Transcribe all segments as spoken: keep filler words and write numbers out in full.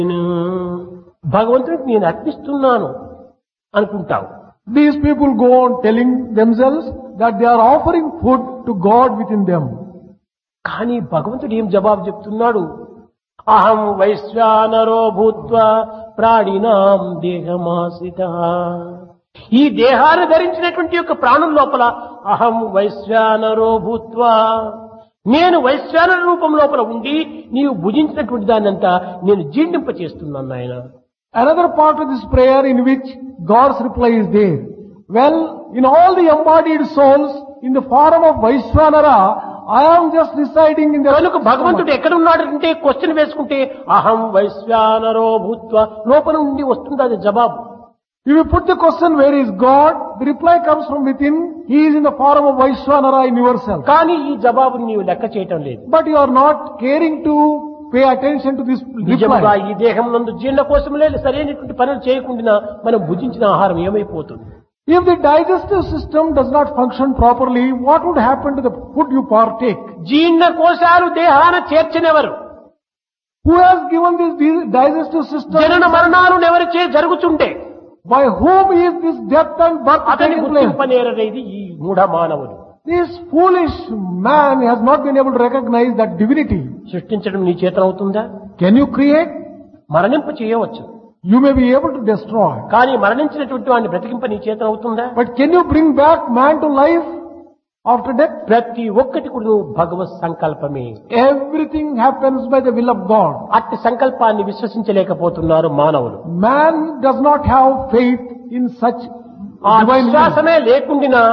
భగవంతుడికి నేను అర్పిస్తున్నాను అనుకుంటావు. These people go on telling themselves that they are offering food to God within them. కానీ భగవంతుడు ఏం జవాబు చెప్తున్నాడు? అహం వైశ్వానరో భూత్వా ప్రాణినాం దేహమాశ్రితః. ఈ దేహాన్ని ధరించినటువంటి యొక్క ప్రాణుల లోపల అహం వైశ్వానరో భూత్వా, నేను వైశ్వానర రూపం లోపల ఉండి నీవు భుజించినటువంటి దాన్నంతా నేను జీర్ణింప చేస్తున్నాను ఆయన. Another part of this prayer in which God's reply is there. Well, in all the embodied souls, in the form of Vaishvanara, I am just residing in the... కనుక భగవంతుడు ఎక్కడ ఉన్నాడు అంటే క్వశ్చన్ వేసుకుంటే అహం వైశ్వానరో భూత్వా లోపల నుండి వస్తుంది అది జవాబు. If you put the question, where is God? The reply comes from within. He is in the form of Vaishvanara in yourself. కానీ ఈ జవాబుని నీవు లెక్క చేయటం లేదు. But you are not caring to pay attention to this నిజంగా reply. ఈ దేహం నందు జీర్ణకోశంలో సరైనటువంటి పనులు చేయకుండా మనం భుజించిన ఆహారం ఏమైపోతుంది? If the digestive system does not function properly, what would happen to the food you partake? జీర్ణకోశాలు దేహాన చేర్చనెవరు? Who has given this di- digestive system? జనన మరణాలు ఎవరిచే జరుగుతుంటే By whom is this death and birth అతని taking place? గుర్తింపనేరనేది ఈ మూఢ మానవుడు. This foolish man has not been able to recognize that divinity. సృష్టించడం నీ చేత అవుతుందా? Can you create? మరణింప చేయవచ్చు. You may be able to destroy. కానీ మరణించినటువంటి వాడిని బ్రతికింప నీ చేత అవుతుందా? But can you bring back man to life after death? ప్రతి ఒక్కటి కూడా భగవత్ సంకల్పమే. Everything happens by the will of God. అట్టి సంకల్పాన్ని విశ్వసించలేకపోతున్నారు మానవులు. Man does not have faith in such ఆ divine will. విశ్వాసమే లేకుండా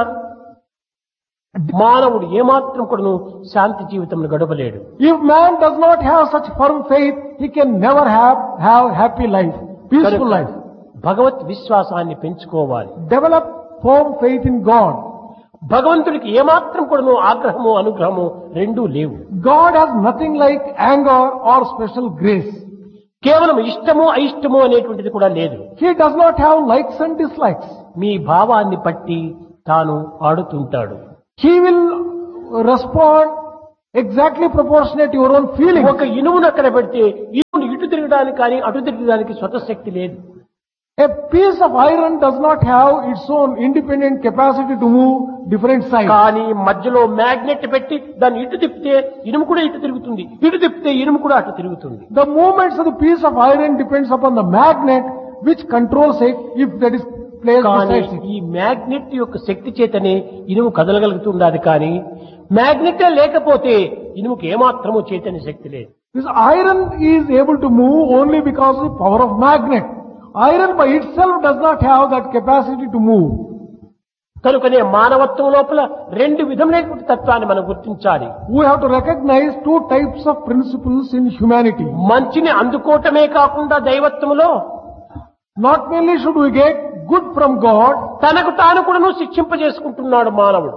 మానవుడు ఏమాత్రం కూడా శాంతి జీవితం గడపలేడు. If man does not have such firm faith, he can never have, have happy life, peaceful life. భగవత్ విశ్వాసాన్ని పెంచుకోవాలి. Develop firm faith in God. భగవంతుడికి ఏమాత్రం కూడా ఆగ్రహము అనుగ్రహము రెండూ లేవు. God has nothing like anger or special grace. కేవలం ఇష్టము అయిష్టము అనేటువంటిది కూడా లేదు. He does not have likes and dislikes. మీ భావాన్ని బట్టి తాను ఆడుతుంటాడు. He will respond exactly proportionate to your own feelings. ఒక ఇనుమును అక్కడ పెడితే ఇనుమును ఇటు తిరగడానికి కానీ అటు తిరగడానికి స్వతశక్తి లేదు. A piece of iron does not have its own independent capacity to move different sides. కానీ మధ్యలో మ్యాగ్నెట్ పెట్టి దాన్ని ఇటు తిప్పితే ఇనుము కూడా ఇటు తిరుగుతుంది, ఇటు తిప్పితే ఇనుము కూడా అటు తిరుగుతుంది. The movements of the piece of iron depends upon the magnet which controls it if that is placed కానీ beside it. ఈ మ్యాగ్నెట్ యొక్క శక్తి చేతనే ఇనుము కదలగలుగుతుండాలి. కానీ మ్యాగ్నెట్ లేకపోతే ఇనుముకి ఏమాత్రమూ చైతన్య శక్తి లేదు. This iron is able to move only because of the power of magnet. Iron by itself does not have that capacity to move. కనుకనే మానవత్వం లోపల రెండు విధములైనటువంటి తత్వాన్ని మనం గుర్తించాలి. We have to recognize two types of principles in humanity. మంచిని అందుకోవటమే కాకుండా దైవత్వములో Not merely should we get good from God, తనకు తాను కూడా శిక్షింపజేసుకుంటున్నాడు మానవుడు.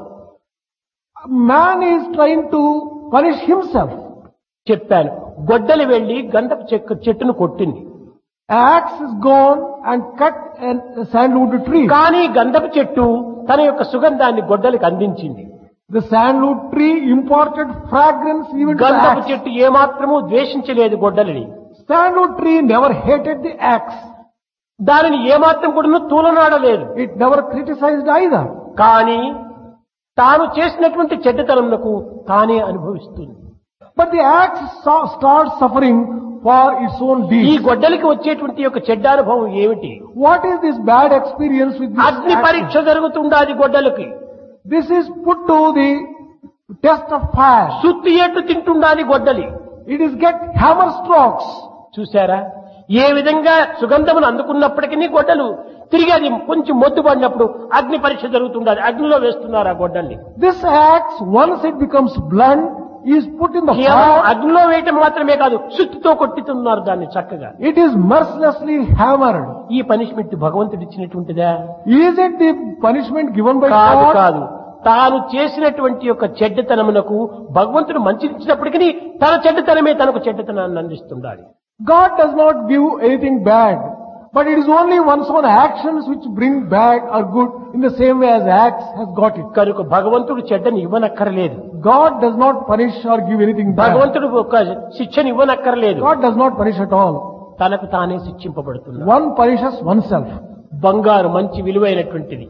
man is trying to punish himself. చెప్పాను, గొడ్డలి వెళ్లి గంధపు చెక్క చెట్టును కొట్టింది. Axe is gone and cut a sandalwood tree. కానీ గంధపు చెట్టు తన యొక్క సుగంధాన్ని గొడ్డలికి అందించింది. The sandalwood tree imparted fragrance even to the గంధపు axe. చెట్టు ఏమాత్రము ద్వేషించలేదు గొడ్డలిని. Sandalwood tree never hated the axe. దానిని ఏమాత్రం కూడా తూలనాడలేదు. It never criticized either. కానీ తాను చేసినటువంటి చెడ్డతనమునకు తానే అనుభవిస్తుంది. But the axe saw- starts suffering for its own ఈ deeds. గొడ్డలికి వచ్చేటువంటి యొక్క చెడ్డ అనుభవం ఏమిటి? What is this bad experience with this అగ్ని axe? పరీక్ష జరుగుతుండాది గొడ్డలికి. This is put to the test of fire. సుత్తి ఏటు తింటుండాది గొడ్డలి. It is get hammer strokes. చూశారా ఏ విధంగా సుగంధమును అందుకున్నప్పటికీ గొడ్డలు తిరిగి అది కొంచెం మొద్దు పడినప్పుడు అగ్ని పరీక్ష జరుగుతుండాలి. అగ్నిలో వేస్తున్నారు ఆ గొడ్డల్ని. This axe, once it becomes blunt, is put in the కేవలం fire. అగ్నిలో వేయటం మాత్రమే కాదు, సుత్తితో కొట్టుతున్నారు దాన్ని చక్కగా. It is mercilessly hammered. ఈ పనిష్మెంట్ భగవంతుడు ఇచ్చినటువంటిదా? Is it the punishment given by కాదు God? కాదు. తాను చేసినటువంటి యొక్క చెడ్డతనమునకు భగవంతుడు మంచినిచ్చినప్పటికీ తన చెడ్డతనమే తనకు చెడ్డతనాన్ని అందిస్తుండాలి. God does not give anything bad, but it is only one's own actions which bring bad or good in the same way as axe has got it. కనుక భగవంతుడు చెడ్డని ఇవ్వనక్కర్లేదు. God does not punish or give anything bad. భగవంతుడు ఒక శిక్షను ఇవ్వనక్కర్లేదు. God does not punish at all. తనకు తానే శిక్షింపబడుతున్నాడు. One punishes oneself. బంగారు మంచి విలువైనటువంటిది.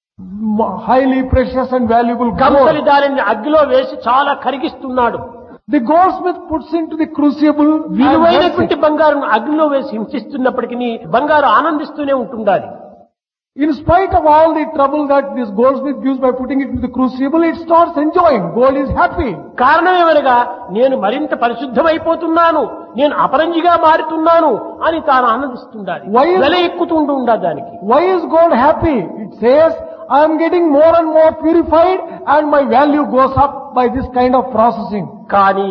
M- Highly precious and valuable Kamsali gold. దానిని అగ్గిలో వేసి చాలా కరిగిస్తున్నాడు. The goldsmith puts into the crucible and melts విలువైనటువంటి it. బంగారును అగ్నిలో వేసి హింసిస్తున్నప్పటికీ బంగారు ఆనందిస్తూనే ఉంటుండాలి. In spite of all the trouble that this goldsmith gives by putting it into the crucible, it starts enjoying. Gold is happy. కారణం ఏమనగా నేను మరింత పరిశుద్ధమైపోతున్నాను, నేను అపరంజిగా మారుతున్నాను అని తాను ఆనందిస్తుండాలి. Why is- వెల ఎక్కుతుంటూ ఉండాలి దానికి. Why is gold happy? It says, I am getting more and more purified and my value goes up by this kind of processing. కానీ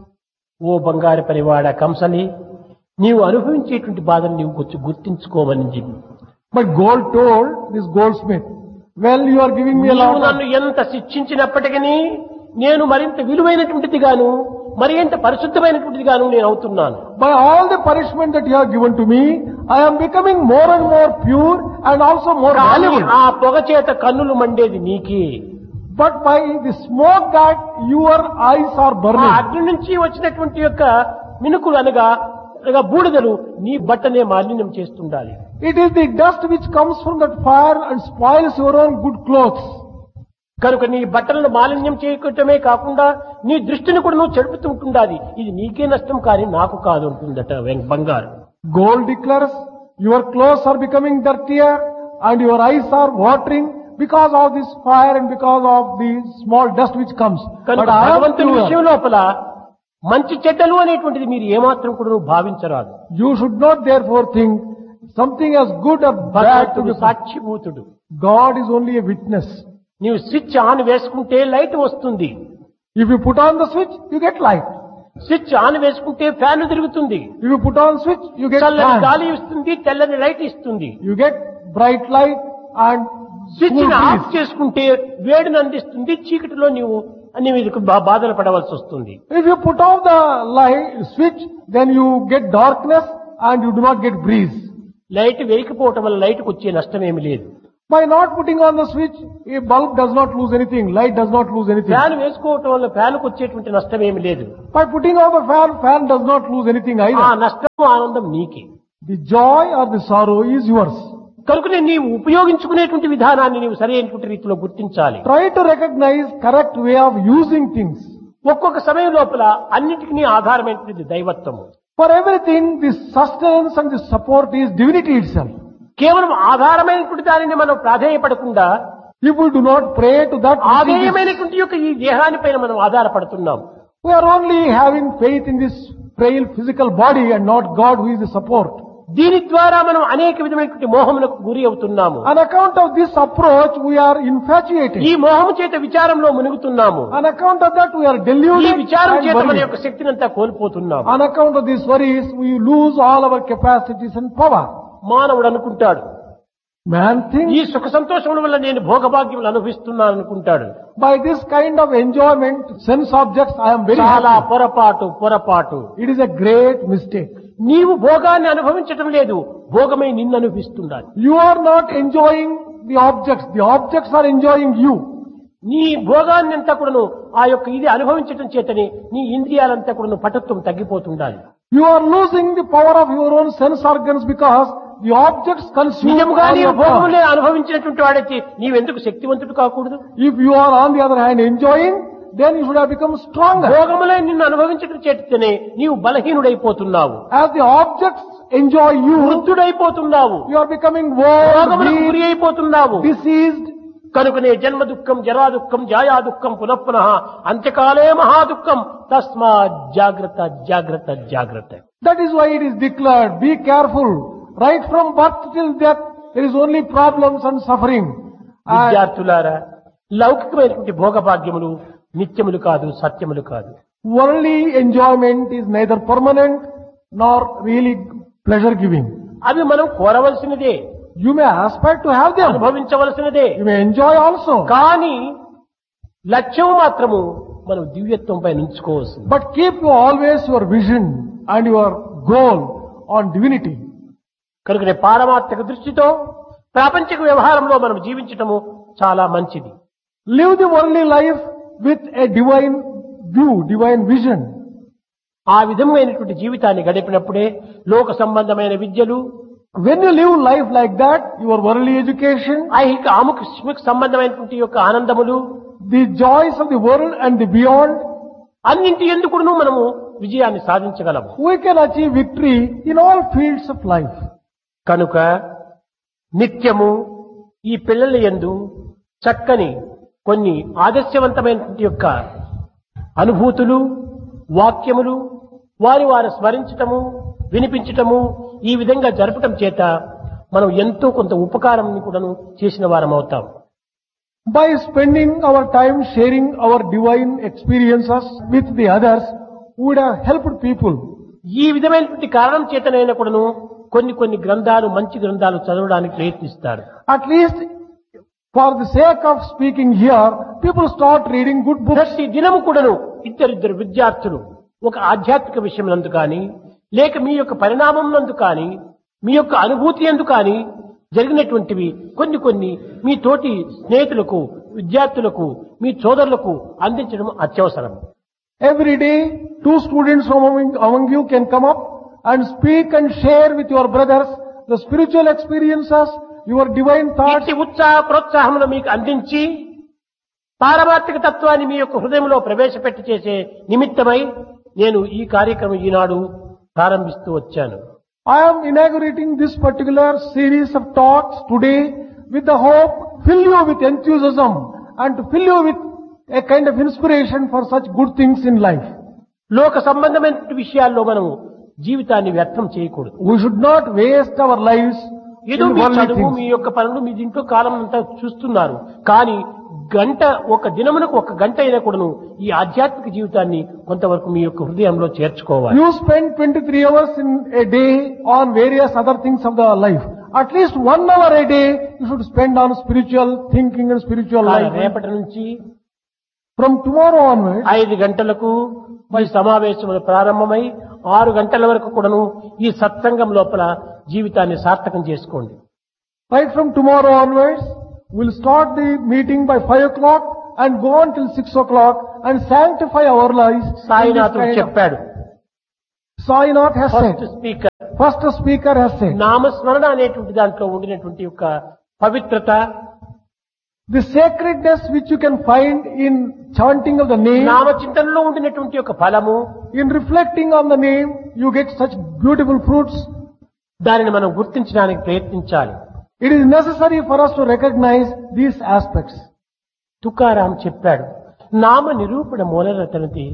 ఓ బంగారు పరివాడ కంసలి, నీవు అనుభవించేటువంటి బాధను నీవు కొంచెం గుర్తించుకోమని చెప్పి, But gold told this goldsmith, well, you are giving me a నీవు lot of... నన్ను ఎంత శిక్షించినప్పటికీ నేను మరింత విలువైనటువంటిది గాను మరి ఎంత పరిశుద్ధమైనటువంటిది గాను నేను అవుతున్నాను. By all the punishment that you have given to me, I am becoming more and more pure and also more కానీ valuable. ఆ పొగ చేత కన్నులు మండేది నీకే. But by the smoke that your eyes are ఆ burning, అగ్ని నుంచి వచ్చినటువంటి యొక్క మినుకులు అనగా అనగా బూడిదలు నీ బట్టనే మాలిన్యం చేస్తుండాలి. it is the dust which comes from that fire and spoils your own good clothes. కనుక నీ బట్టలను మాలిన్యం చేయటమే కాకుండా నీ దృష్టిని కూడా నువ్వు చెడుపుతూ ఉంటుండాలి. ఇది నీకే నష్టం కానీ నాకు కాదు ఉంటుందట వెం- బంగారు. Gold declares, your clothes are becoming dirtier and your eyes are watering because of this fire and because of the small dust which comes. కనుక But I am భగవంతుని విషయం pure. లోపల మంచి చెడ్డలు అనేటువంటిది మీరు ఏమాత్రం కూడా నువ్వు భావించరాదు. You should not therefore think something as good or bad to భగవంతుడు be. సాక్షిభూతుడు. God is only a witness. నీవు స్విచ్ ఆన్ వేసుకుంటే లైట్ వస్తుంది, If you put on the switch, you get light. Switch on వేసుకుంటే fan తిరుగుతుంది, If you put on switch, you get చల్లని fan. గాలి ఇస్తుంది, తెల్లని లైట్ ఇస్తుంది. You get bright light and switch cool of breeze. చేసుకుంటే వేడిని అందిస్తుంది, చీకటిలో నీవు అన్ని మీదకు బా- బాధలు పడవలసి వస్తుంది. If you put off the light switch, then you get darkness and you do not get breeze. Light వేయకపోవటం వల్ల లైట్కి వచ్చే నష్టం ఏమి లేదు. By not putting on the switch, a bulb does not lose anything, light does not lose anything. Fan వేసుకోవటం వల్ల ఫ్యాన్కు వచ్చేటువంటి నష్టం ఏమి లేదు. By putting on the fan, fan does not lose anything ఆ either. నష్టం ఆనందం నీకే. The joy or the sorrow is yours. కనుకనే నీవు ఉపయోగించుకునేటువంటి విధానాన్ని నీవు సరైనటువంటి రీతిలో గుర్తించాలి. Try to recognize correct way of using things. ఒక్కొక్క సమయం లోపల అన్నిటికీ ఆధారమైనటువంటి దైవత్వము. For everything, the sustenance and the support is divinity itself. కేవలం ఆధారమైనటువంటి దానిని మనం ప్రాధేయపడకుండా People do not pray to that. which is- ఆధేయమైనటువంటి యొక్క ఈ దేహాని పైన మనం ఆధారపడుతున్నాం. We are only having faith in this frail physical body and not God who is the support. దీని ద్వారా మనం అనేక విధమైనటువంటి మోహములకు గురి అవుతున్నాము. On account of this approach, we are infatuated. ఈ మోహము చేత విచారంలో మునుగుతున్నాము. On account of that, we are ఈ deluded విచారం and చేత మన worried. యొక్క శక్తిని అంతా కోల్పోతున్నాము. On account of these worries, we lose all our capacities and power. మానవుడు అనుకుంటాడు, Man ఈ thinks సుఖ సంతోషముల వల్ల నేను భోగభాగ్యములు అనుభవిస్తున్నాను అనుకుంటాడు. by this kind of enjoyment, sense objects, I am very చాలా happy. పొరపాటు పొరపాటు. It is a great mistake. నీవు భోగాన్ని అనుభవించటం లేదు, భోగమై నిన్ను అనుభవిస్తుండాలి. You are not enjoying the objects. The objects are enjoying you. నీ భోగాన్ని అంతా కూడాను ఆ యొక్క ఇది అనుభవించటం చేతని నీ ఇంద్రియాలంతా కూడాను పటుత్వం తగ్గిపోతుండాలి. You are losing the power of your own sense organs because the objects consume నిజముగా all నీవు your power. భోగములే అనుభవించినటువంటి వాడైతే నీవెందుకు శక్తివంతుడు కాకూడదు? If you are on the other hand enjoying, then you should have become stronger. భోగములే నిన్ను అనుభవించటం చేతనే నీవు బలహీనుడైపోతున్నావు, As the objects enjoy you, వృద్ధుడైపోతున్నావు, you are becoming old, రోగములకు గురి weak, అయిపోతున్నావు. diseased. కనుకనే జన్మ దుఃఖం, జరా దుఃఖం, జాయా దుఃఖం, పునఃపునః అంత్యకాలే మహాదుఃఖం, తస్మా జాగ్రత్త జాగ్రత్త జాగ్రత్త. That is why it is declared, be careful. Right from birth till death, there is only problems and suffering. And విద్యార్థులారా, లౌకికమైనటువంటి భోగభాగ్యములు నిత్యములు కాదు, సత్యములు కాదు. worldly enjoyment is neither permanent nor really pleasure giving. అవి మనం కోరవలసినదే, You may aspire to have them. అనుభవించవలసినదే. You may enjoy also. కానీ లక్ష్యం మాత్రము మనం దివ్యత్వం పైన ఉంచుకోవాల్సింది. But keep you always your vision and your goal on divinity. కనుకనే పారమార్థిక దృష్టితో ప్రాపంచిక వ్యవహారంలో మనం జీవించటము చాలా మంచిది. Live the worldly life with a divine view, divine vision. ఆ విధమైనటువంటి జీవితాన్ని గడిపినప్పుడే లోక సంబంధమైన విద్యలు, When you live life like that, your worldly education, ఐహిక ఆముఖ సంబంధమైనటువంటి యొక్క ఆనందములు, the joys of the world and the beyond, అన్నింటి ఎందుకును మనము విజయాన్ని సాధించగలము. we can achieve victory in all fields of life. కనుక నిత్యము ఈ పిల్లల యందు చక్కని కొన్ని ఆదర్శవంతమైనటువంటి యొక్క అనుభూతులు, వాక్యములు వారి వారు స్మరించటము, వినిపించటము, ఈ విధంగా జరపటం చేత మనం ఎంతో కొంత ఉపకారం కూడాను చేసిన వారం అవుతాం. By spending our time sharing our divine experiences with the others, we would have helped people. ఈ విధమైనటువంటి కారణం చేతనైనా కూడాను కొన్ని కొన్ని గ్రంథాలు, మంచి గ్రంథాలు చదవడానికి ప్రయత్నిస్తారు. At least for the sake of speaking here, people start reading good books. ప్రతి దినము కూడాను ఇద్దరిద్దరు విద్యార్థులు ఒక ఆధ్యాత్మిక విషయం నందు కానీ, లేక మీ యొక్క పరిణామం నందు కానీ, మీ యొక్క అనుభూతి యందు కానీ జరిగినటువంటివి కొన్ని కొన్ని మీ తోటి స్నేహితులకు, విద్యార్థులకు, మీ సోదరులకు అందించడం అత్యవసరం. Every day, two students from among, among you can come up and speak and share with your brothers the spiritual experiences, your divine thoughts. ఇట్టి ఉత్సాహ ప్రోత్సాహములు మీకు అందించి పారమార్థిక తత్వాన్ని మీ యొక్క హృదయంలో ప్రవేశపెట్టి చేసే నిమిత్తమై నేను ఈ కార్యక్రమం ఈనాడు ప్రారంభిస్తూ వచ్చాను. I am inaugurating this particular series of talks today with the hope fill you with enthusiasm and to fill you with a kind of inspiration for such good things in life. లోక సంబంధమైన విషయాల్లో మనము జీవితాన్ని వ్యర్థం చేయకూడదు. We should not waste our lives ఏదో in me worldly చదువు, things. మీ యొక్క పనులు, మీ దీంట్లో కాలం అంతా చూస్తున్నారు. కానీ గంట, ఒక దినమునకు ఒక గంట అయినా కూడాను ఈ ఆధ్యాత్మిక జీవితాన్ని కొంతవరకు మీ యొక్క హృదయంలో చేర్చుకోవాలి. You spend twenty-three hours in a day on various other things of the life. At least one hour a day you should spend on spiritual thinking and spiritual కానీ life. రేపటి నుంచి From tomorrow onwards, ఐదు గంటలకు ఈ సమావేశములు ప్రారంభమై ఆరు గంటల వరకు కూడాను ఈ సత్సంగం లోపల జీవితాన్ని సార్థకం చేసుకోండి. right from tomorrow onwards, we'll start the meeting by five o'clock and go on till six o'clock and sanctify our lives. in this సాయినాథుడు kind of- చెప్పాడు. Sainath has first said, speaker first speaker has said, నామస్మరణ అనేటువంటి దాంట్లో ఉండినటువంటి యొక్క పవిత్రత, the sacredness which you can find in chanting of the name, నామ చింతనలో ఉండినటువంటి యొక్క ఫలము, in reflecting on the name, you get such beautiful fruits. దానిని మనం గుర్తించడానికి ప్రయత్నించాలి. It is necessary for us to recognize these aspects. Tukaram చెప్పాడు, నామ నిరూపణ మూలరతనది.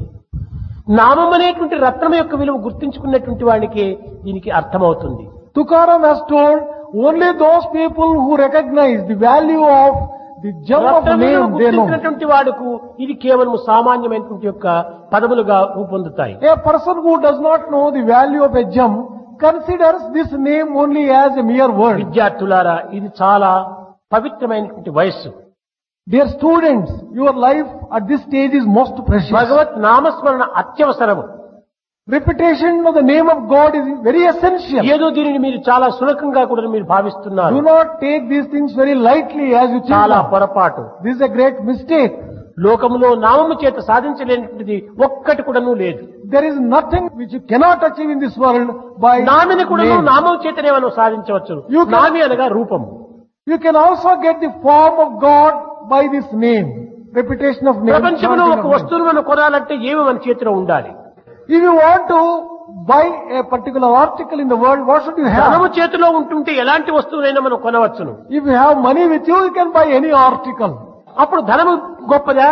నామం అనేటువంటి రత్నం యొక్క విలువ గుర్తించుకున్నటువంటి వాడికి దీనికి అర్థమవుతుంది. Tukaram has told, only those people who recognize the value of the gem of రత్నం విలువ name, they know. గుర్తించినటువంటి వాడుకు ఇది కేవలం సామాన్యమైనటువంటి యొక్క పదములుగా రూపొందుతాయి. A person who does not know the value of a gem considers this name only as a mere word. విద్యార్థులారా, ఇది చాలా పవిత్రమైనటువంటి వయస్సు. Dear students, your life at this stage is most precious. భగవత్ నామస్మరణ అత్యవసరము. Repetition of the name of God is very essential. ఏదో దీనిని మీరు చాలా సులభంగా కూడా మీరు భావిస్తున్నారు. Do not take these things very lightly as you think. చాలా పొరపాటు. This is a great mistake. లోకములో నామము చేత సాధించలేనిది ఒక్కటి కూడాను లేదు. There is nothing which you cannot achieve in this world by nominee కూడాను name. నామం చేతనే మనం సాధించవచ్చు. You can- నామి అనగా రూపము. You can also get the form of God by this name. Repetition of name. ప్రపంచంలో chanting ఒక of name. వస్తువును మనం కొనాలంటే ఏమి మన చేతిలో ఉండాలి? If you want to buy a particular article in the world, what should you ధనము have? చేతిలో ఉంటుంటే ఎలాంటి వస్తువునైనా మనం కొనవచ్చును. If you have money with you, you can buy any article. అప్పుడు ధనము గొప్పదా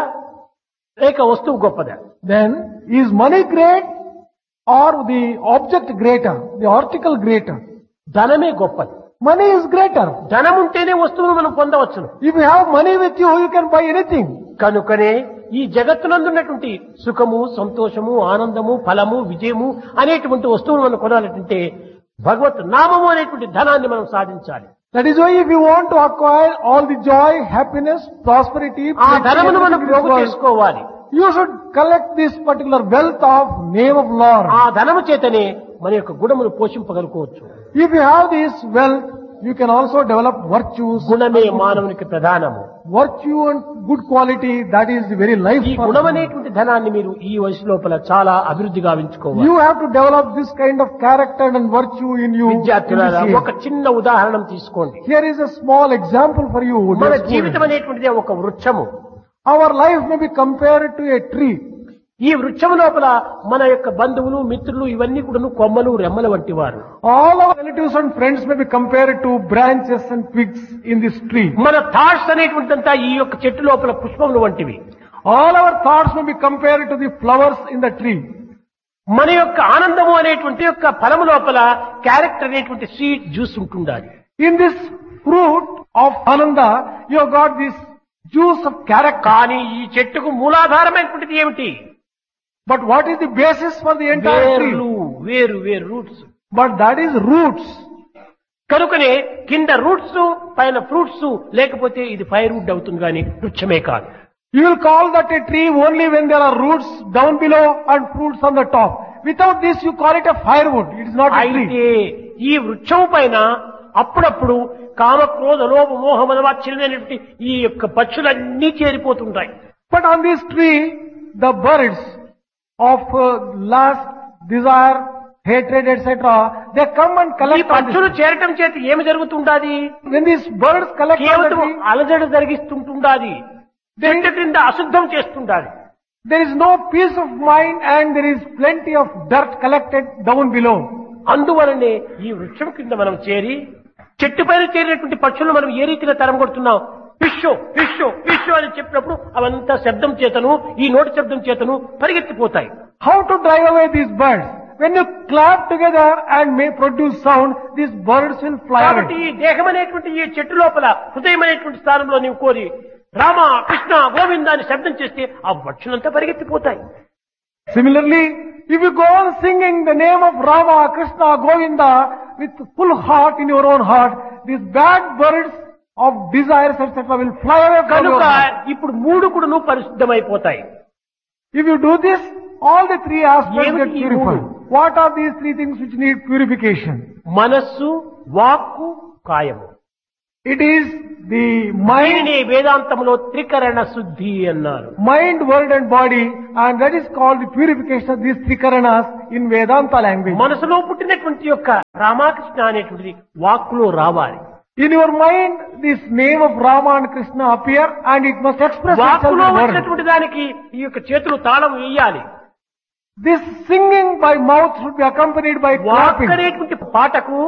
లేక వస్తువు గొప్పదా? Then, is money great or the object greater? The article greater? ధనమే గొప్పది. Money is greater. ధనం ఉంటేనే వస్తువును మనం పొందవచ్చును. If you have money with you, you can buy anything. కనుకనే ఈ జగత్తునందున్నటువంటి సుఖము, సంతోషము, ఆనందము, ఫలము, విజయము అనేటువంటి వస్తువులు మనం కొనాలంటే భగవత్ నామము అనేటువంటి ధనాన్ని మనం సాధించాలి. That is why if you want to acquire all the joy, happiness, prosperity, ఆ ధనమును మనం everything in this పోగు world, చేసుకోవాలి. you should collect this particular wealth of name of Lord. ఆ ధనము చేతనే మన యొక్క గుణమును పోషింపగలుకోవచ్చు. If you have this wealth, you can also develop virtues. గుణమే మానవునికి ప్రధానము. Virtue and good quality, that is the very life ఈ for గుణం man. అనేటువంటి ధనాన్ని మీరు ఈ వయసు లోపల చాలా అభివృద్ధి గావించుకోవాలి. You have to develop this kind of character and virtue in you. in విద్యార్థులారా this age. ఒక చిన్న ఉదాహరణ తీసుకోండి. Here is a small example for you. మన dear students. జీవితం అనేటువంటిది ఒక వృక్షము. Our life may be compared to a tree. ఈ వృక్షము లోపల మన యొక్క బంధువులు మిత్రులు ఇవన్నీ కూడా కొమ్మలు రెమ్మల వంటి వారు. All our relatives and friends may be compared to branches and twigs in this tree. మన థాట్స్ అనేటువంటిదంతా ఈ యొక్క చెట్టు లోపల పుష్పములు వంటివి. All our thoughts may be compared to the flowers in the tree. మన యొక్క ఆనందము అనేటువంటి యొక్క ఫలము లోపల క్యారెక్టర్ అనేటువంటి స్వీట్ జ్యూస్ ఉంటుండాలి. In this fruit of Ananda, you have got this juice of character. కానీ ఈ చెట్టుకు మూలాధారమైనటువంటిది ఏమిటి? But what is the basis for the entire వేర్లు, tree? వేరు వేరు roots. But that is roots. కనుకనే కింద రూట్స్ పైన ఫ్రూట్స్ లేకపోతే ఇది ఫైర్ వుడ్ అవుతుంది కానీ వృక్షమే కాదు. You will call that a tree only when there are roots down below and fruits on the top. Without this you call it a firewood. It is not a అయితే tree. ఈ వృక్షం పైన అప్పుడప్పుడు కామ క్రోధ లోభ మోహ మదవాచ్ఛలమైనటువంటి ఈ యొక్క పక్షులన్నీ చేరిపోతుంటాయి. But on this tree, the birds of uh, lust, desire, hatred, et cetera, they come and ఈ collect on పక్షులు this. చేరటం చేత ఏమి జరుగుతుండాది? When these birds collect on the కేవలం tree, అలజడి జరిగిస్తుంటుండాది. చెట్టు క్రింద అశుద్ధం చేస్తుండాలి. there is no peace of mind and there is plenty of dirt collected down below. అందువలనే ఈ వృక్షం కింద మనం చేరి చెట్టు పైన చేరినటువంటి పక్షులను మనం ఏ రీతిగా తరం కొడుతున్నాం? ఫిషో ఫిషో ఫిషో అని చెప్పినప్పుడు అవంతా శబ్దం చేతను ఈ నోటి శబ్దం చేతను పరిగెత్తిపోతాయి. How to drive away these birds? When you clap together and may produce sound, these birds will fly కాబట్టి away. ఈ దేహం అనేటువంటి ఈ చెట్టు లోపల హృదయం అనేటువంటి స్థానంలో నీవు కోరి రామ కృష్ణ గోవింద అని శబ్దం చేస్తే ఆ పక్షులంతా పరిగెత్తిపోతాయి. Similarly, if you go on singing the name of Rama, Krishna, Govinda with full heart in your own heart, these bad birds of desires, et cetera will fly away from your కనుక heart. ఇప్పుడు మూడు కూడాను పరిశుద్ధమైపోతాయి. If you do this, all the three aspects ఏమిటి get ఈ purified. మూడు? What are these three things which need purification? మనస్సు, వాక్కు, కాయము. It is the mind, దీనిని వేదాంతంలో త్రికరణ శుద్ధి అన్నారు. mind, word and body, and that is called the purification of these three karanas in Vedanta language. మనసులో పుట్టినటువంటి యొక్క రామకృష్ణ అనేటువంటిది వాక్కులో రావాలి. In your mind, this name of Rama and Krishna appear and it must express itself వాక్కులో in word. వచ్చినటువంటి దానికి ఈ యొక్క చేతులు తాళం వేయాలి. This singing by mouth should be accompanied by walk clapping. అనేటువంటి పాటకు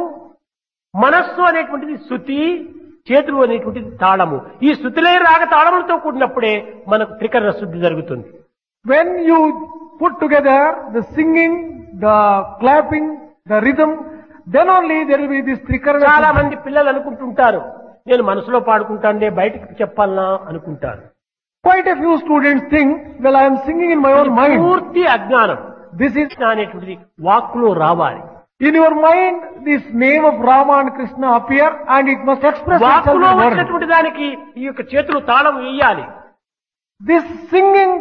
మనస్సు అనేటువంటిది శృతి, చేతులు అనేటువంటిది తాళము. ఈ శృతిలే రాగ తాళములతో కూడినప్పుడే మనకు త్రికరణ శుద్ధి జరుగుతుంది. When you put together the singing, the clapping, the rhythm, then only there will be this three చాలా karana. మంది పిల్లలు అనుకుంటుంటారు నేను మనసులో పాడుకుంటానే బయటికి చెప్పాలనా అనుకుంటారు. Quite a few students think, well, I am singing in my own mind. పూర్తి అజ్ఞానం. This is, అనేటువంటిది వాక్కులో రావాలి. in your mind, this name of Rama and Krishna appear and it must express itself in వాక్కులో word. వచ్చినటువంటి దానికి ఈ యొక్క చేతులు తాళం వేయాలి. This singing